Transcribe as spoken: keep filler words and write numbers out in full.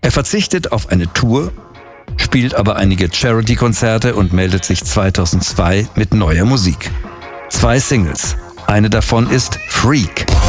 Er verzichtet auf eine Tour, spielt aber einige Charity-Konzerte und meldet sich zweitausendzwei mit neuer Musik. Zwei Singles. Eine davon ist Freak.